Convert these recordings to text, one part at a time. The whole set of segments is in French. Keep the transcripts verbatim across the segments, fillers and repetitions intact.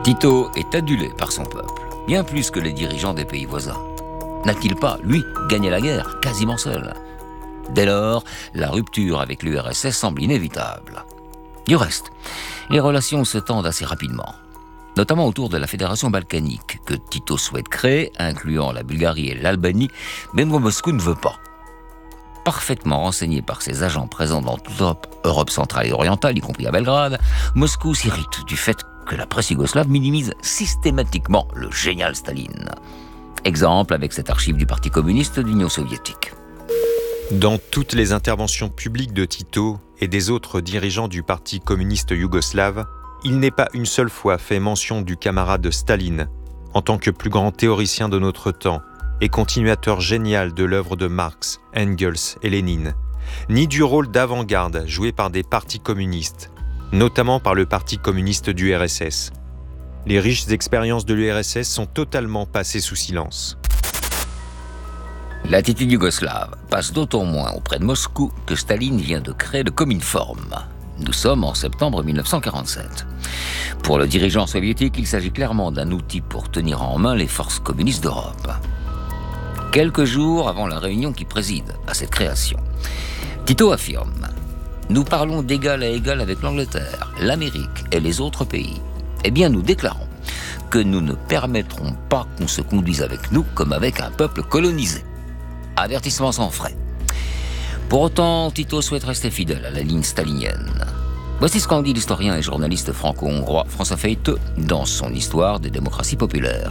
Tito est adulé par son peuple, bien plus que les dirigeants des pays voisins. N'a-t-il pas, lui, gagné la guerre, quasiment seul ? Dès lors, la rupture avec l'U R S S semble inévitable. Du reste, les relations se tendent assez rapidement, notamment autour de la fédération balkanique que Tito souhaite créer, incluant la Bulgarie et l'Albanie, mais dont Moscou ne veut pas. Parfaitement renseigné par ses agents présents dans toute Europe, Europe centrale et orientale, y compris à Belgrade, Moscou s'irrite du fait que la presse yougoslave minimise systématiquement le génial Staline. Exemple avec cette archive du Parti communiste de l'Union soviétique. Dans toutes les interventions publiques de Tito et des autres dirigeants du Parti communiste yougoslave, il n'est pas une seule fois fait mention du camarade Staline, en tant que plus grand théoricien de notre temps et continuateur génial de l'œuvre de Marx, Engels et Lénine, ni du rôle d'avant-garde joué par des partis communistes, notamment par le Parti communiste du R S S. Les riches expériences de l'U R S S sont totalement passées sous silence. L'attitude yougoslave passe d'autant moins auprès de Moscou que Staline vient de créer le Cominform. Nous sommes en septembre mille neuf cent quarante-sept. Pour le dirigeant soviétique, il s'agit clairement d'un outil pour tenir en main les forces communistes d'Europe. Quelques jours avant la réunion qui préside à cette création, Tito affirme « Nous parlons d'égal à égal avec l'Angleterre, l'Amérique et les autres pays. Eh bien, nous déclarons que nous ne permettrons pas qu'on se conduise avec nous comme avec un peuple colonisé. » Avertissement sans frais. Pour autant, Tito souhaite rester fidèle à la ligne stalinienne. Voici ce qu'en dit l'historien et journaliste franco-hongrois François Feiteux dans son Histoire des démocraties populaires.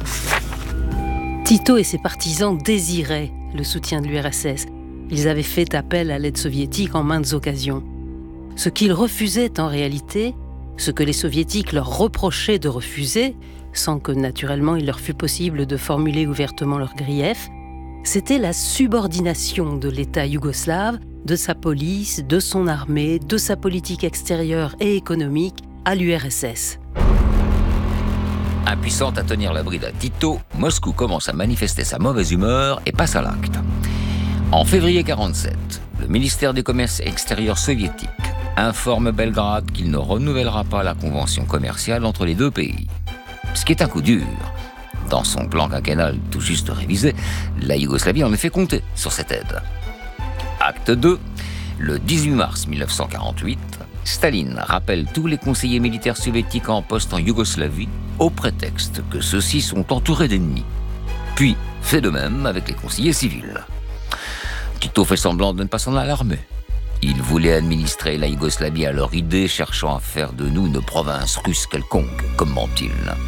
Tito et ses partisans désiraient le soutien de l'U R S S. Ils avaient fait appel à l'aide soviétique en maintes occasions. Ce qu'ils refusaient en réalité, ce que les soviétiques leur reprochaient de refuser, sans que naturellement il leur fût possible de formuler ouvertement leurs griefs, c'était la subordination de l'État yougoslave, de sa police, de son armée, de sa politique extérieure et économique à l'U R S S. Impuissante à tenir la bride à Tito, Moscou commence à manifester sa mauvaise humeur et passe à l'acte. En février quarante-sept, le ministère des Commerces extérieurs soviétique informe Belgrade qu'il ne renouvellera pas la convention commerciale entre les deux pays. Ce qui est un coup dur. Dans son plan quinquennal tout juste révisé, la Yougoslavie en effet comptait sur cette aide. Acte deux, le dix-huit mars mille neuf cent quarante-huit, Staline rappelle tous les conseillers militaires soviétiques en poste en Yougoslavie au prétexte que ceux-ci sont entourés d'ennemis. Puis fait de même avec les conseillers civils. Tito fait semblant de ne pas s'en alarmer. Il voulait administrer la Yougoslavie à leur idée, cherchant à faire de nous une province russe quelconque, commente-t-il.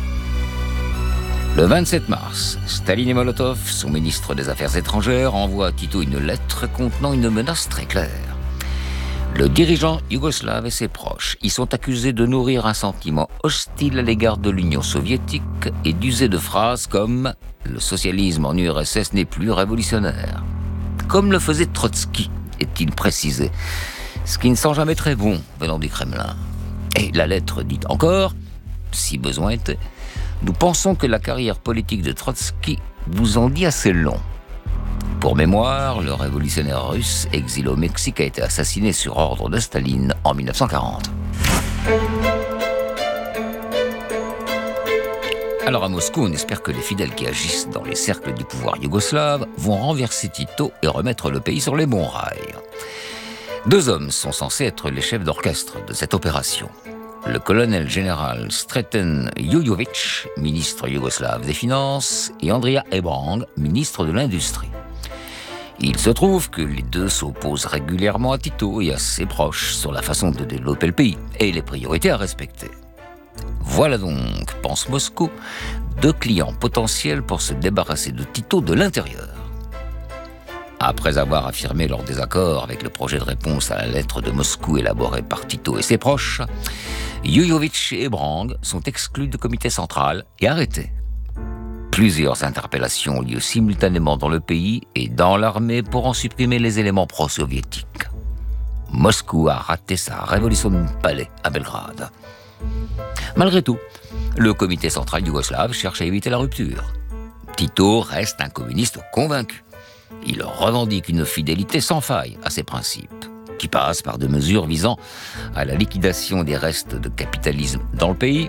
Le vingt-sept mars, Staline et Molotov, son ministre des Affaires étrangères, envoient à Tito une lettre contenant une menace très claire. Le dirigeant yougoslave et ses proches y sont accusés de nourrir un sentiment hostile à l'égard de l'Union soviétique et d'user de phrases comme « le socialisme en U R S S n'est plus révolutionnaire », comme le faisait Trotsky, est-il précisé, ce qui ne sent jamais très bon venant du Kremlin. Et la lettre dit encore, si besoin était, nous pensons que la carrière politique de Trotsky vous en dit assez long. Pour mémoire, le révolutionnaire russe exilé au Mexique a été assassiné sur ordre de Staline en mille neuf cent quarante. Alors à Moscou, on espère que les fidèles qui agissent dans les cercles du pouvoir yougoslave vont renverser Tito et remettre le pays sur les bons rails. Deux hommes sont censés être les chefs d'orchestre de cette opération. Le colonel général Sreten Jujović, ministre yougoslave des Finances, et Andrija Hebrang, ministre de l'Industrie. Il se trouve que les deux s'opposent régulièrement à Tito et à ses proches sur la façon de développer le pays et les priorités à respecter. Voilà donc, pense Moscou, deux clients potentiels pour se débarrasser de Tito de l'intérieur. Après avoir affirmé leur désaccord avec le projet de réponse à la lettre de Moscou élaborée par Tito et ses proches, Jujović et Hebrang sont exclus du comité central et arrêtés. Plusieurs interpellations ont lieu simultanément dans le pays et dans l'armée pour en supprimer les éléments pro-soviétiques. Moscou a raté sa révolution de palais à Belgrade. Malgré tout, le comité central yougoslave cherche à éviter la rupture. Tito reste un communiste convaincu. Il revendique une fidélité sans faille à ses principes, qui passe par des mesures visant à la liquidation des restes de capitalisme dans le pays,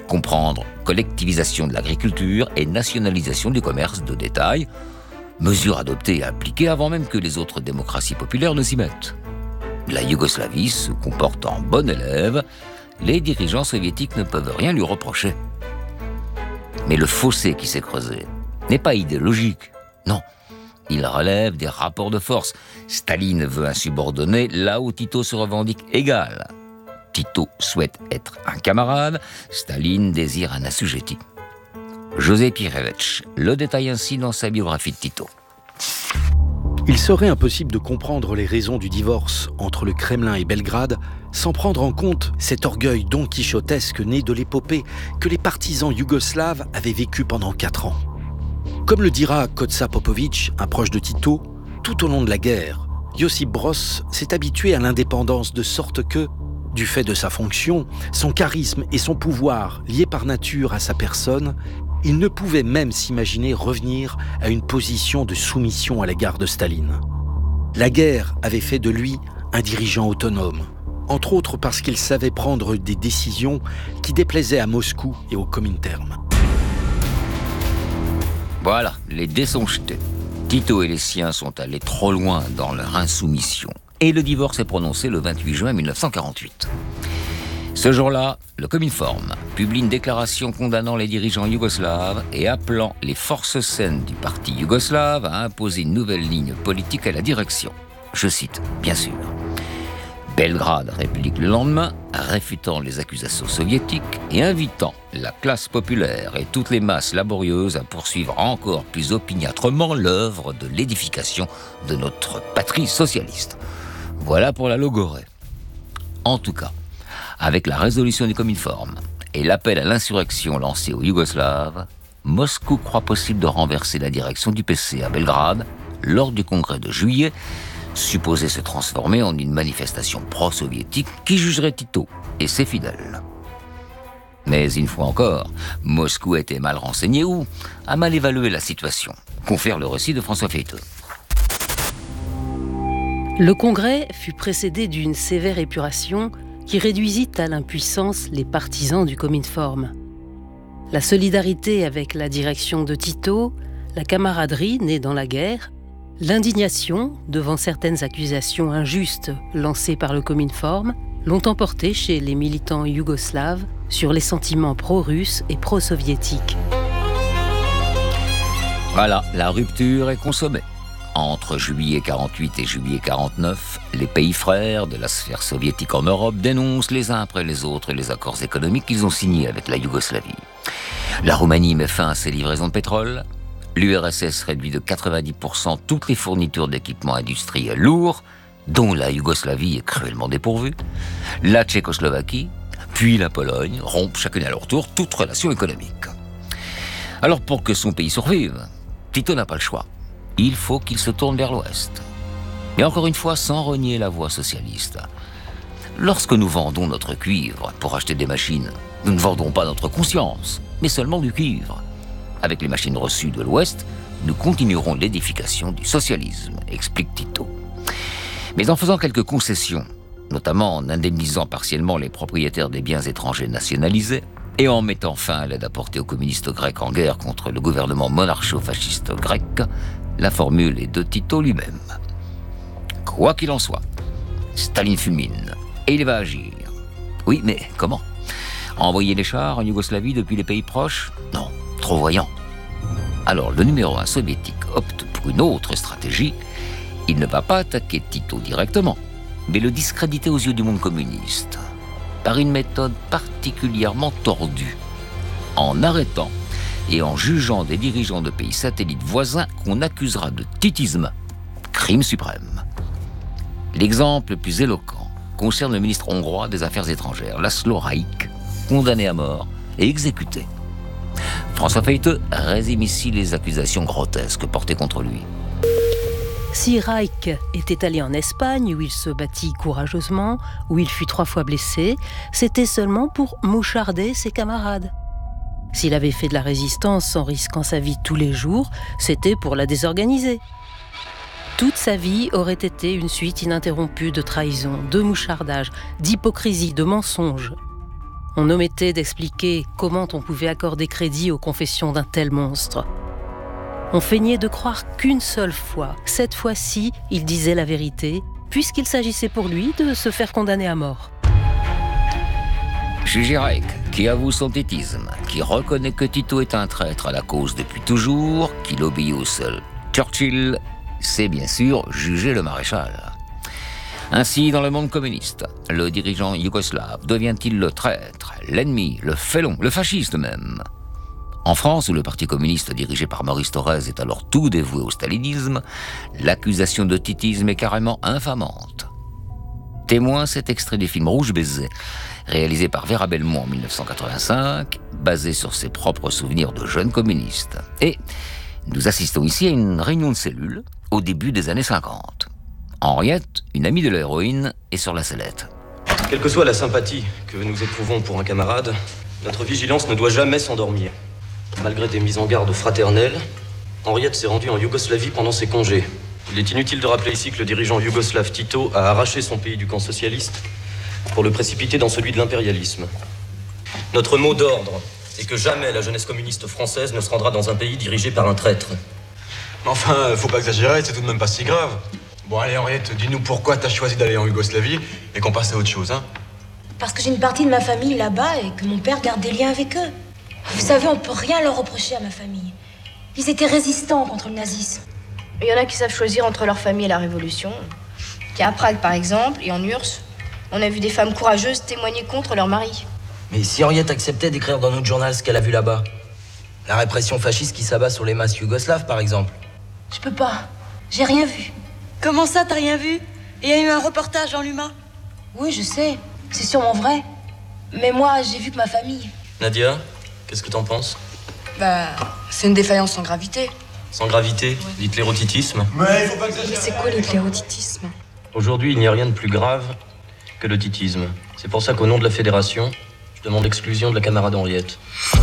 Comprendre collectivisation de l'agriculture et nationalisation du commerce de détail, mesures adoptées et appliquées avant même que les autres démocraties populaires ne s'y mettent. La Yougoslavie se comporte en bon élève, les dirigeants soviétiques ne peuvent rien lui reprocher. Mais le fossé qui s'est creusé n'est pas idéologique, non. Il relève des rapports de force. Staline veut un subordonné là où Tito se revendique égal. Tito souhaite être un camarade, Staline désire un assujetti. José Kirevich le détaille ainsi dans sa biographie de Tito. Il serait impossible de comprendre les raisons du divorce entre le Kremlin et Belgrade sans prendre en compte cet orgueil don quichotesque né de l'épopée que les partisans yougoslaves avaient vécu pendant quatre ans. Comme le dira Kosta Popović, un proche de Tito, tout au long de la guerre, Josip Broz s'est habitué à l'indépendance de sorte que, du fait de sa fonction, son charisme et son pouvoir liés par nature à sa personne, il ne pouvait même s'imaginer revenir à une position de soumission à l'égard de Staline. La guerre avait fait de lui un dirigeant autonome, entre autres parce qu'il savait prendre des décisions qui déplaisaient à Moscou et au Comintern. Voilà, les dés sont jetés. Tito et les siens sont allés trop loin dans leur insoumission. Et le divorce est prononcé le vingt-huit juin mille neuf cent quarante-huit. Ce jour-là, le Cominform publie une déclaration condamnant les dirigeants yougoslaves et appelant les forces saines du parti yougoslave à imposer une nouvelle ligne politique à la direction. Je cite, bien sûr. Belgrade réplique le lendemain, réfutant les accusations soviétiques et invitant la classe populaire et toutes les masses laborieuses à poursuivre encore plus opiniâtrement l'œuvre de l'édification de notre patrie socialiste. Voilà pour la logorée. En tout cas, avec la résolution du Cominform et l'appel à l'insurrection lancé aux Yougoslaves, Moscou croit possible de renverser la direction du P C à Belgrade lors du congrès de juillet, supposé se transformer en une manifestation pro-soviétique qui jugerait Tito et ses fidèles. Mais une fois encore, Moscou était mal renseigné ou a mal évalué la situation, confère le récit de François Feiteux. Le congrès fut précédé d'une sévère épuration qui réduisit à l'impuissance les partisans du Cominform. La solidarité avec la direction de Tito, la camaraderie née dans la guerre, l'indignation devant certaines accusations injustes lancées par le Cominform l'ont emporté chez les militants yougoslaves sur les sentiments pro-russes et pro-soviétiques. Voilà, la rupture est consommée. Entre juillet quarante-huit et juillet quarante-neuf, les pays frères de la sphère soviétique en Europe dénoncent les uns après les autres les accords économiques qu'ils ont signés avec la Yougoslavie. La Roumanie met fin à ses livraisons de pétrole. L'U R S S réduit de quatre-vingt-dix pour cent toutes les fournitures d'équipements industriels lourds, dont la Yougoslavie est cruellement dépourvue. La Tchécoslovaquie, puis la Pologne rompent chacune à leur tour toute relation économique. Alors pour que son pays survive, Tito n'a pas le choix. Il faut qu'il se tourne vers l'Ouest. Et encore une fois, sans renier la voie socialiste. Lorsque nous vendons notre cuivre pour acheter des machines, nous ne vendons pas notre conscience, mais seulement du cuivre. Avec les machines reçues de l'Ouest, nous continuerons l'édification du socialisme, explique Tito. Mais en faisant quelques concessions, notamment en indemnisant partiellement les propriétaires des biens étrangers nationalisés, et en mettant fin à l'aide apportée aux communistes grecs en guerre contre le gouvernement monarcho-fasciste grec, la formule est de Tito lui-même. Quoi qu'il en soit, Staline fulmine, et il va agir. Oui, mais comment ? Envoyer les chars en Yougoslavie depuis les pays proches ? Non, trop voyant. Alors le numéro un soviétique opte pour une autre stratégie. Il ne va pas attaquer Tito directement, mais le discréditer aux yeux du monde communiste, par une méthode particulièrement tordue, en arrêtant et en jugeant des dirigeants de pays satellites voisins qu'on accusera de titisme, crime suprême. L'exemple le plus éloquent concerne le ministre hongrois des Affaires étrangères, László Rajk, condamné à mort et exécuté. François Feiteux résume ici les accusations grotesques portées contre lui. Si Rajk était allé en Espagne, où il se battit courageusement, où il fut trois fois blessé, c'était seulement pour moucharder ses camarades. S'il avait fait de la résistance en risquant sa vie tous les jours, c'était pour la désorganiser. Toute sa vie aurait été une suite ininterrompue de trahisons, de mouchardages, d'hypocrisie, de mensonges. On omettait d'expliquer comment on pouvait accorder crédit aux confessions d'un tel monstre. On feignait de croire qu'une seule fois, cette fois-ci, il disait la vérité, puisqu'il s'agissait pour lui de se faire condamner à mort. Jugé Reich, qui avoue son titisme, qui reconnaît que Tito est un traître à la cause depuis toujours, qu'il obéit au seul Churchill, c'est bien sûr juger le maréchal. Ainsi, dans le monde communiste, le dirigeant yougoslave devient-il le traître, l'ennemi, le félon, le fasciste même ? En France, où le Parti communiste dirigé par Maurice Thorez est alors tout dévoué au stalinisme, l'accusation de titisme est carrément infamante. Témoin cet extrait du film Rouge Baiser, réalisé par Vera Belmont en mille neuf cent quatre-vingt-cinq, basé sur ses propres souvenirs de jeune communiste. Et nous assistons ici à une réunion de cellules au début des années cinquante. Henriette, une amie de l'héroïne, est sur la sellette. Quelle que soit la sympathie que nous éprouvons pour un camarade, notre vigilance ne doit jamais s'endormir. Malgré des mises en garde fraternelles, Henriette s'est rendue en Yougoslavie pendant ses congés. Il est inutile de rappeler ici que le dirigeant yougoslave Tito a arraché son pays du camp socialiste pour le précipiter dans celui de l'impérialisme. Notre mot d'ordre est que jamais la jeunesse communiste française ne se rendra dans un pays dirigé par un traître. Mais enfin, faut pas exagérer, c'est tout de même pas si grave. Bon, allez, Henriette, dis-nous pourquoi t'as choisi d'aller en Yougoslavie et qu'on passe à autre chose, hein? Parce que j'ai une partie de ma famille là-bas et que mon père garde des liens avec eux. Vous savez, on peut rien leur reprocher à ma famille. Ils étaient résistants contre le nazisme. Il y en a qui savent choisir entre leur famille et la révolution. À Prague, par exemple, et en U R S S, on a vu des femmes courageuses témoigner contre leur mari. Mais si Henriette acceptait d'écrire dans notre journal ce qu'elle a vu là-bas, la répression fasciste qui s'abat sur les masses yougoslaves, par exemple. Je peux pas. J'ai rien vu. Comment ça, t'as rien vu? Il y a eu un reportage dans l'U M A. Oui, je sais. C'est sûrement vrai. Mais moi, j'ai vu que ma famille... Nadia, qu'est-ce que t'en penses? Bah, c'est une défaillance sans gravité. Sans gravité, l'hitlérotitisme. Mais il faut pas exagérer. C'est quoi l'hitlérotitisme? Aujourd'hui, il n'y a rien de plus grave que le titisme. C'est pour ça qu'au nom de la fédération, je demande l'exclusion de la camarade Henriette.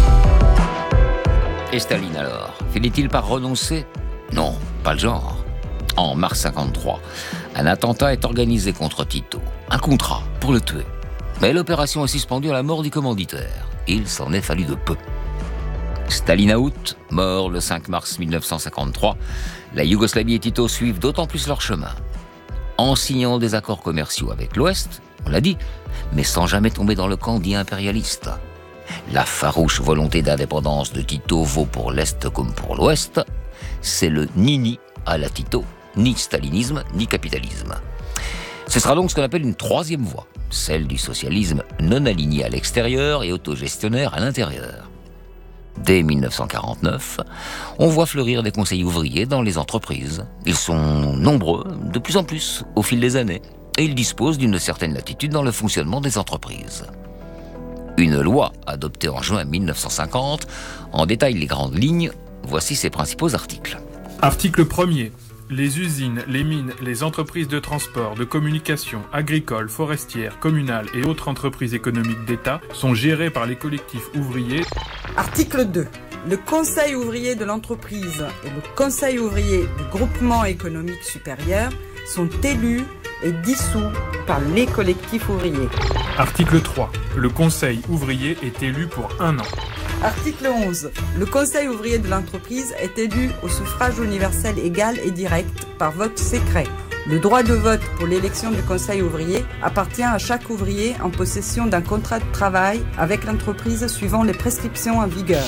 Et Staline alors, finit-il par renoncer? Non, pas le genre. En mars cinquante-trois, un attentat est organisé contre Tito. Un contrat pour le tuer. Mais l'opération est suspendue à la mort du commanditaire. Il s'en est fallu de peu. Staline out, mort le cinq mars mille neuf cent cinquante-trois, la Yougoslavie et Tito suivent d'autant plus leur chemin. En signant des accords commerciaux avec l'Ouest, on l'a dit, mais sans jamais tomber dans le camp dit impérialiste. La farouche volonté d'indépendance de Tito vaut pour l'Est comme pour l'Ouest. C'est le ni-ni à la Tito, ni stalinisme, ni capitalisme. Ce sera donc ce qu'on appelle une troisième voie, celle du socialisme non aligné à l'extérieur et autogestionnaire à l'intérieur. Dès mille neuf cent quarante-neuf, on voit fleurir des conseils ouvriers dans les entreprises. Ils sont nombreux, de plus en plus, au fil des années, et ils disposent d'une certaine latitude dans le fonctionnement des entreprises. Une loi adoptée en juin mille neuf cent cinquante en détaille les grandes lignes. Voici ses principaux articles. Article premier. Les usines, les mines, les entreprises de transport, de communication, agricoles, forestières, communales et autres entreprises économiques d'État sont gérées par les collectifs ouvriers. Article deux. Le Conseil ouvrier de l'entreprise et le Conseil ouvrier du groupement économique supérieur sont élus et dissous par les collectifs ouvriers. Article trois. Le Conseil ouvrier est élu pour un an. Article onze. Le Conseil ouvrier de l'entreprise est élu au suffrage universel égal et direct par vote secret. Le droit de vote pour l'élection du Conseil ouvrier appartient à chaque ouvrier en possession d'un contrat de travail avec l'entreprise suivant les prescriptions en vigueur.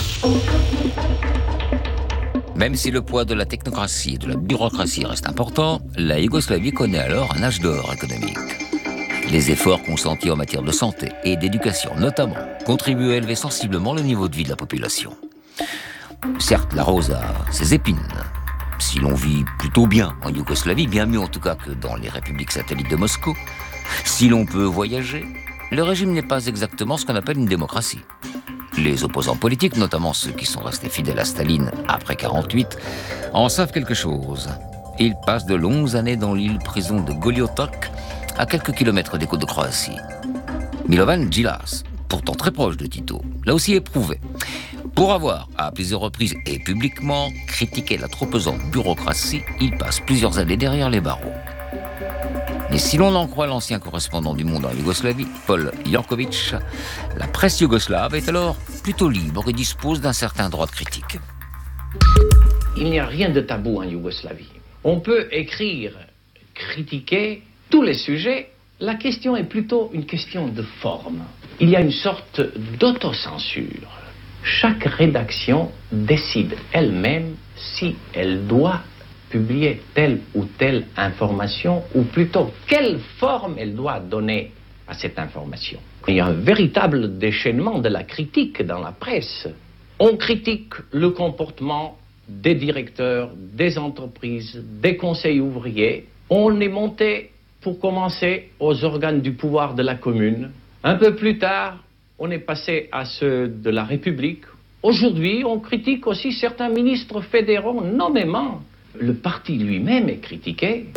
Même si le poids de la technocratie et de la bureaucratie reste important, la Yougoslavie connaît alors un âge d'or économique. Les efforts consentis en matière de santé et d'éducation, notamment, contribuent à élever sensiblement le niveau de vie de la population. Certes, la rose a ses épines. Si l'on vit plutôt bien en Yougoslavie, bien mieux en tout cas que dans les républiques satellites de Moscou, si l'on peut voyager, le régime n'est pas exactement ce qu'on appelle une démocratie. Les opposants politiques, notamment ceux qui sont restés fidèles à Staline après quarante-huit, en savent quelque chose. Ils passent de longues années dans l'île-prison de Goliotok, à quelques kilomètres des côtes de Croatie. Milovan Djilas, pourtant très proche de Tito, l'a aussi éprouvé. Pour avoir, à plusieurs reprises et publiquement, critiqué la trop pesante bureaucratie, il passe plusieurs années derrière les barreaux. Mais si l'on en croit l'ancien correspondant du Monde en Yougoslavie, Paul Jankovic, la presse yougoslave est alors plutôt libre et dispose d'un certain droit de critique. Il n'y a rien de tabou en Yougoslavie. On peut écrire, critiquer tous les sujets. La question est plutôt une question de forme. Il y a une sorte d'autocensure. Chaque rédaction décide elle-même si elle doit publier telle ou telle information, ou plutôt quelle forme elle doit donner à cette information. Il y a un véritable déchaînement de la critique dans la presse. On critique le comportement des directeurs, des entreprises, des conseils ouvriers. On est monté, pour commencer, aux organes du pouvoir de la commune. Un peu plus tard, on est passé à ceux de la République. Aujourd'hui, on critique aussi certains ministres fédéraux, nommément. Le parti lui-même est critiqué.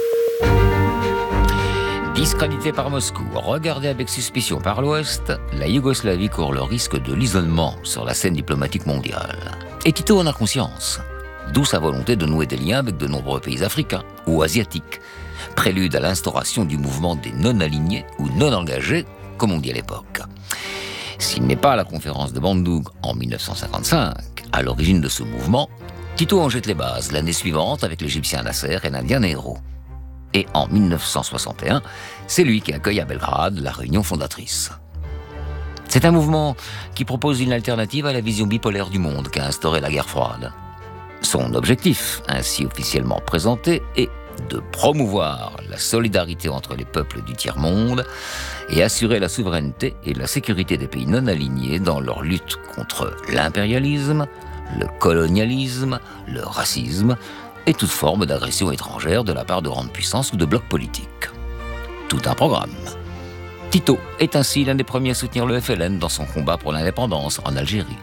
Discrédité par Moscou, regardée avec suspicion par l'Ouest, la Yougoslavie court le risque de l'isolement sur la scène diplomatique mondiale. Et Tito en a conscience, d'où sa volonté de nouer des liens avec de nombreux pays africains ou asiatiques, prélude à l'instauration du mouvement des non-alignés ou non-engagés, comme on dit à l'époque. S'il n'est pas à la conférence de Bandung en mille neuf cent cinquante-cinq, à l'origine de ce mouvement, Tito en jette les bases l'année suivante avec l'Égyptien Nasser et l'Indien Nehru. Et en mille neuf cent soixante et un, c'est lui qui accueille à Belgrade la réunion fondatrice. C'est un mouvement qui propose une alternative à la vision bipolaire du monde qu'a instauré la guerre froide. Son objectif, ainsi officiellement présenté, est de promouvoir la solidarité entre les peuples du tiers-monde et assurer la souveraineté et la sécurité des pays non alignés dans leur lutte contre l'impérialisme, le colonialisme, le racisme et toute forme d'agression étrangère de la part de grandes puissances ou de blocs politiques. Tout un programme. Tito est ainsi l'un des premiers à soutenir le F L N dans son combat pour l'indépendance en Algérie.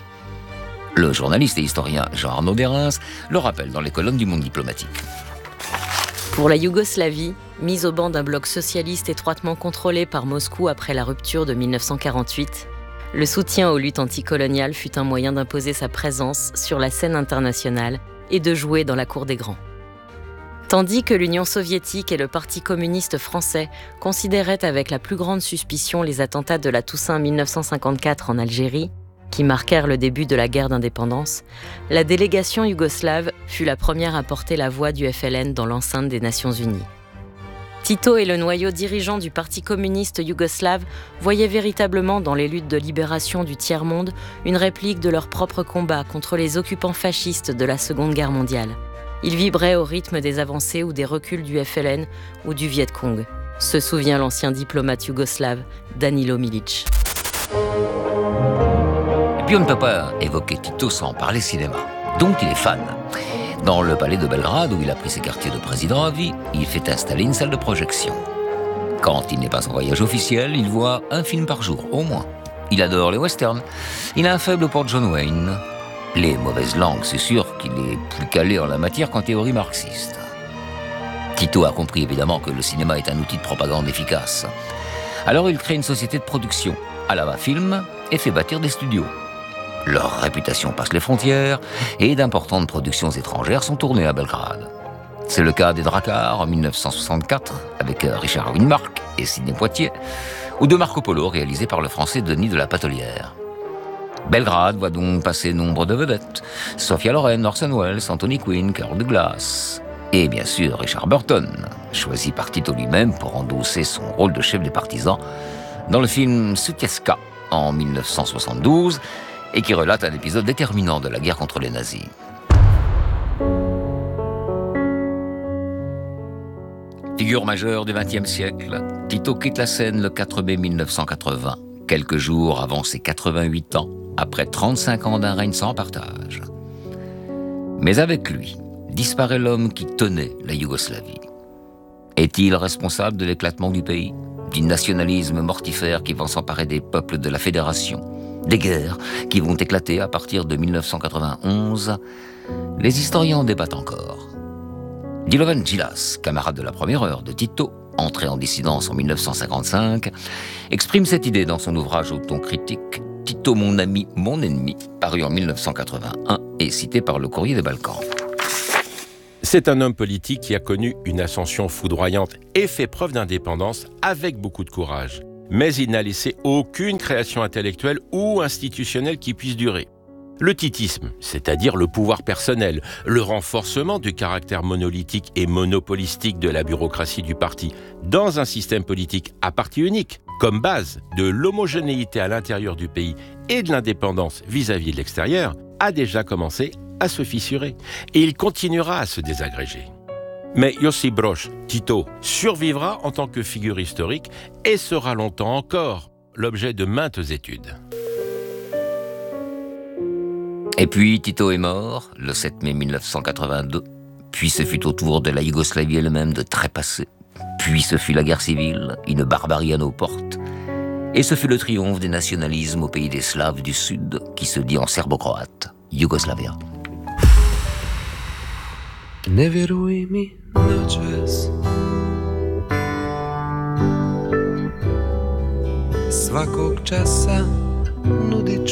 Le journaliste et historien Jean-Arnaud Derens le rappelle dans les colonnes du Monde diplomatique. Pour la Yougoslavie, mise au banc d'un bloc socialiste étroitement contrôlé par Moscou après la rupture de mille neuf cent quarante-huit, le soutien aux luttes anticoloniales fut un moyen d'imposer sa présence sur la scène internationale et de jouer dans la cour des grands. Tandis que l'Union soviétique et le Parti communiste français considéraient avec la plus grande suspicion les attentats de la Toussaint mille neuf cent cinquante-quatre en Algérie, qui marquèrent le début de la guerre d'indépendance, la délégation yougoslave fut la première à porter la voix du F L N dans l'enceinte des Nations Unies. Tito et le noyau dirigeant du Parti communiste yougoslave voyaient véritablement dans les luttes de libération du tiers-monde une réplique de leur propre combat contre les occupants fascistes de la Seconde Guerre mondiale. Ils vibraient au rythme des avancées ou des reculs du F L N ou du Viet Cong, se souvient l'ancien diplomate yougoslave Danilo Milic. Et puis on ne peut pas évoquer Tito sans parler cinéma, dont il est fan. Dans le palais de Belgrade, où il a pris ses quartiers de président à vie, il fait installer une salle de projection. Quand il n'est pas en voyage officiel, il voit un film par jour, au moins. Il adore les westerns. Il a un faible pour John Wayne. Les mauvaises langues, c'est sûr qu'il est plus calé en la matière qu'en théorie marxiste. Tito a compris évidemment que le cinéma est un outil de propagande efficace. Alors il crée une société de production, Alava Film, et fait bâtir des studios. Leur réputation passe les frontières et d'importantes productions étrangères sont tournées à Belgrade. C'est le cas des Dracars en mille neuf cent soixante-quatre avec Richard Widmark et Sidney Poitier, ou de Marco Polo réalisé par le français Denis de la Patelière. Belgrade voit donc passer nombre de vedettes. Sophia Loren, Orson Welles, Anthony Quinn, Carol Douglas. Et bien sûr Richard Burton, choisi par Tito lui-même pour endosser son rôle de chef des partisans dans le film Sutjeska en mille neuf cent soixante-douze, et qui relate un épisode déterminant de la guerre contre les nazis. Figure majeure du vingtième siècle, Tito quitte la scène le quatre mai mille neuf cent quatre-vingts, quelques jours avant ses quatre-vingt-huit ans, après trente-cinq ans d'un règne sans partage. Mais avec lui, disparaît l'homme qui tenait la Yougoslavie. Est-il responsable de l'éclatement du pays, du nationalisme mortifère qui va s'emparer des peuples de la Fédération, des guerres qui vont éclater à partir de mille neuf cent quatre-vingt-onze? Les historiens en débattent encore. Dilovan Djilas, camarade de la première heure de Tito, entré en dissidence en mille neuf cent cinquante-cinq, exprime cette idée dans son ouvrage au ton critique « Tito, mon ami, mon ennemi », paru en mille neuf cent quatre-vingt-un et cité par le Courrier des Balkans. C'est un homme politique qui a connu une ascension foudroyante et fait preuve d'indépendance avec beaucoup de courage. Mais il n'a laissé aucune création intellectuelle ou institutionnelle qui puisse durer. Le titisme, c'est-à-dire le pouvoir personnel, le renforcement du caractère monolithique et monopolistique de la bureaucratie du parti dans un système politique à parti unique, comme base de l'homogénéité à l'intérieur du pays et de l'indépendance vis-à-vis de l'extérieur, a déjà commencé à se fissurer. Et il continuera à se désagréger. Mais Josip Broz Tito survivra en tant que figure historique et sera longtemps encore l'objet de maintes études. Et puis Tito est mort le sept mai mille neuf cent quatre-vingt-deux. Puis ce fut au tour de la Yougoslavie elle-même de trépasser. Puis ce fut la guerre civile, une barbarie à nos portes. Et ce fut le triomphe des nationalismes au pays des Slaves du Sud, qui se dit en serbo-croate, Yougoslavia. Ne vjeruj mi noćas, svakog časa nudit